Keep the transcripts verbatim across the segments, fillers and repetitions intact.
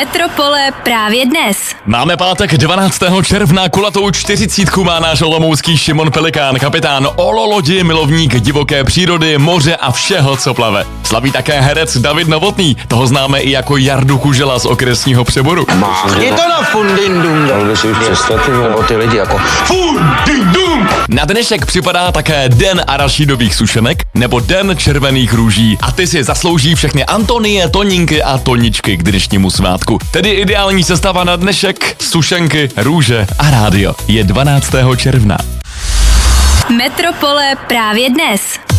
Metropole právě dnes. Máme pátek dvanáctého června, kulatou čtyřicítku má náš olomoucký Šimon Pelikán, kapitán ololodi, milovník divoké přírody, moře a všeho, co plave. Slaví také herec David Novotný, toho známe i jako Jardu Kužela z okresního Přeboru. Je to na fundindum. Ale si už představit, nebo ty lidi jako fundindum. Na dnešek připadá také Den arašidových sušenek nebo Den červených růží a ty si zaslouží všechny Antonie, Toninky a Toničky k dnešnímu svátku. Tedy ideální sestava na dnešek, sušenky, růže a rádio. Je dvanáctého června. Metropole právě dnes.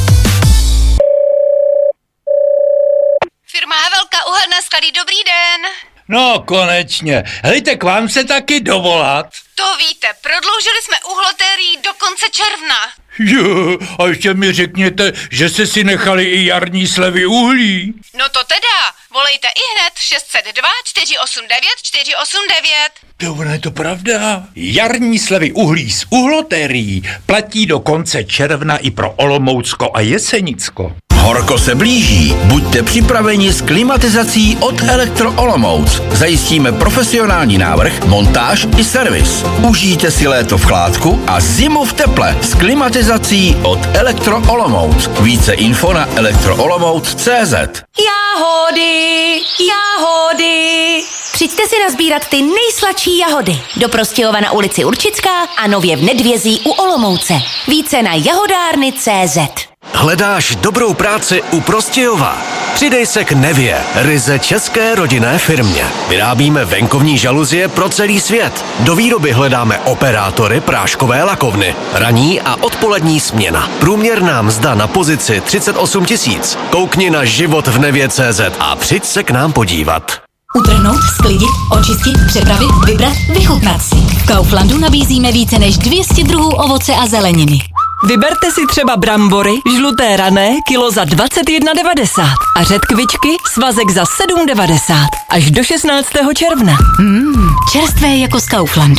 Firma Havelka, uhelné sklady, dobrý den. No, konečně. Hejte, k vám se taky dovolat. To víte, prodloužili jsme uhlotérií do konce června. Jo, a ještě mi řekněte, že jste si nechali i jarní slevy uhlí. No to teda, volejte i hned šest set dva čtyři osm devět čtyři osm devět. To ono je to pravda. Jarní slevy uhlí z uhlotérií platí do konce června i pro Olomoucko a Jesenicko. Horko se blíží. Buďte připraveni s klimatizací od Elektro Olomouc. Zajistíme profesionální návrh, montáž i servis. Užijte si léto v chládku a zimu v teple s klimatizací od Elektro Olomouc. Více info na elektroolomouc tečka cé zet. Jahody, jahody. Přijďte si nazbírat ty nejsladší jahody. Do Prostějova na ulici Určická a nově v Nedvězí u Olomouce. Více na jahodárny tečka cé zet. Hledáš dobrou práci u Prostějova? Přidej se k Nevě, ryze české rodinné firmě. Vyrábíme venkovní žaluzie pro celý svět. Do výroby hledáme operátory práškové lakovny. Ranní a odpolední směna. Průměrná mzda na pozici třicet osm tisíc. Koukni na život v nevě tečka cé zet a přijď se k nám podívat. Utrhnout, sklidit, očistit, přepravit, vybrat, vychutnat si. V Kauflandu nabízíme více než dvě stě druhů ovoce a zeleniny. Vyberte si třeba brambory, žluté rané, kilo za dvacet jedna devadesát a řetkvičky, svazek za sedm devadesát. Až do šestnáctého června. Mmm, čerstvé jako z Kauflandu.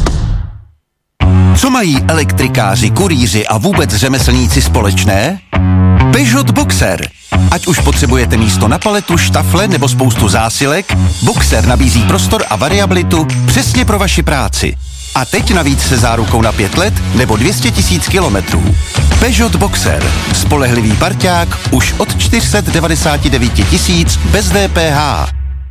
Co mají elektrikáři, kurýři a vůbec řemeslníci společné? Peugeot Boxer. Ať už potřebujete místo na paletu, štafle nebo spoustu zásilek, Boxer nabízí prostor a variabilitu přesně pro vaši práci. A teď navíc se zárukou na pět let nebo dvě stě tisíc kilometrů. Peugeot Boxer. Spolehlivý parťák už od čtyři sta devadesát devět tisíc bez D P H.